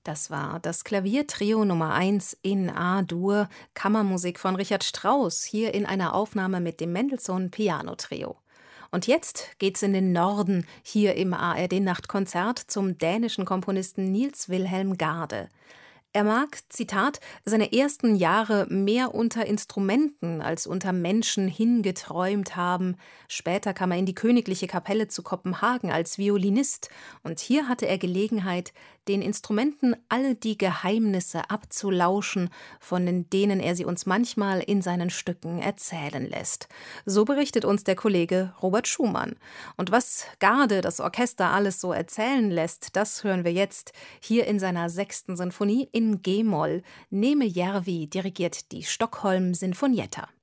Das war das Klaviertrio Nummer 1 in A-Dur, Kammermusik von Richard Strauss, hier in einer Aufnahme mit dem Mendelssohn Piano-Trio. Und jetzt geht's in den Norden, hier im ARD-Nachtkonzert zum dänischen Komponisten Niels Wilhelm Gade. Er mag, Zitat, seine ersten Jahre mehr unter Instrumenten als unter Menschen hingeträumt haben. Später kam er in die Königliche Kapelle zu Kopenhagen als Violinist und hier hatte er Gelegenheit, den Instrumenten alle die Geheimnisse abzulauschen, von denen er sie uns manchmal in seinen Stücken erzählen lässt. So berichtet uns der Kollege Robert Schumann. Und was Gade das Orchester alles so erzählen lässt, das hören wir jetzt hier in seiner 6. Sinfonie in G-Moll. Neeme Järvi dirigiert die Stockholm Sinfonietta.